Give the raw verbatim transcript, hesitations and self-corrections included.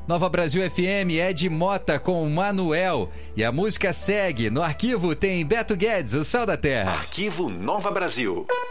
Nova Brasil F M, Ed Mota com Manuel. E a música segue. No arquivo tem Beto Guedes, O Céu da Terra. Arquivo Nova Brasil.